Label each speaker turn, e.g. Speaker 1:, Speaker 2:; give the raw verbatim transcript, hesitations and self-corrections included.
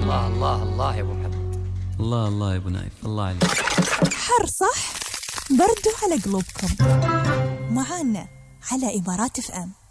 Speaker 1: الله الله الله يا ابو محمد.
Speaker 2: الله الله يا ابو نايف، الله عليك.
Speaker 3: حر صح؟ بردوا على قلوبكم معانا على إمارات اف ام.